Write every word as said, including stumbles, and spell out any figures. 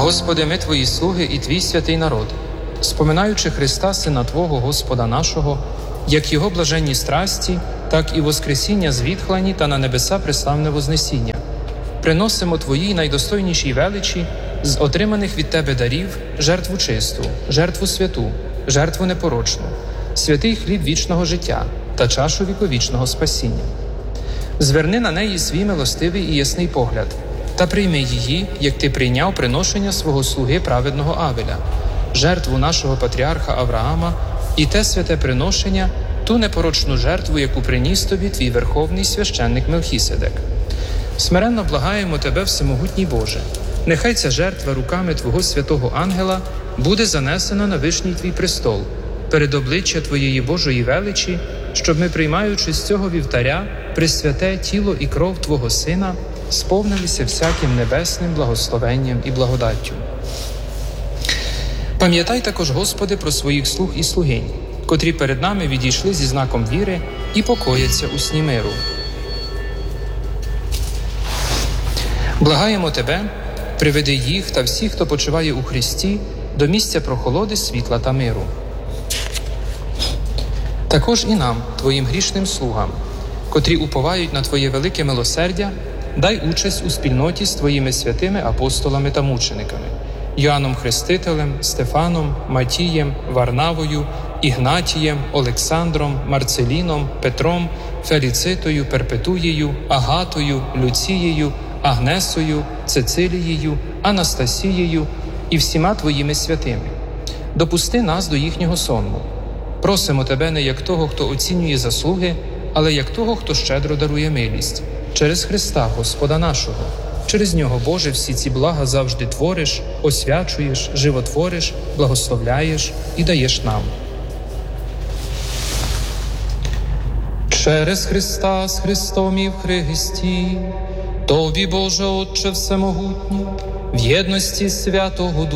Господи, ми Твої слуги і Твій святий народ, споминаючи Христа, Сина Твого, Господа нашого, як Його блаженні страсті, так і воскресіння звідхлані та на небеса преславне вознесіння, приносимо Твоїй найдостойнішій величі з отриманих від Тебе дарів жертву чисту, жертву святу, жертву непорочну, святий хліб вічного життя та чашу віковічного спасіння. Зверни на неї свій милостивий і ясний погляд та прийми її, як Ти прийняв приношення свого слуги праведного Авеля, жертву нашого патріарха Авраама і те святе приношення, ту непорочну жертву, яку приніс Тобі Твій верховний священник Мелхіседек. Смиренно благаємо Тебе, всемогутній Боже, нехай ця жертва руками Твого святого ангела буде занесена на вишній Твій престол, перед обличчя Твоєї Божої величі, щоб ми, приймаючи з цього вівтаря пресвяте тіло і кров Твого Сина, сповнилися всяким небесним благословенням і благодаттю. Пам'ятай також, Господи, про своїх слуг і слугинь, котрі перед нами відійшли зі знаком віри і покояться у сні миру. Благаємо Тебе, приведи їх та всіх, хто почиває у Христі, до місця прохолоди, світла та миру. Також і нам, Твоїм грішним слугам, котрі уповають на Твоє велике милосердя, дай участь у спільноті з Твоїми святими апостолами та мучениками – Йоанном Хрестителем, Стефаном, Матієм, Варнавою, Ігнатієм, Олександром, Марцеліном, Петром, Феліцитою, Перпетуєю, Агатою, Люцією, Агнесою, Цицилією, Анастасією і всіма Твоїми святими. Допусти нас до їхнього сонму. Просимо Тебе не як того, хто оцінює заслуги, але як того, хто щедро дарує милість. Через Христа, Господа нашого. Через Нього, Боже, всі ці блага завжди твориш, освячуєш, животвориш, благословляєш і даєш нам. Через Христа, з Христом і в Христі, Тобі, Боже Отче Всемогутній, в єдності Святого Духа,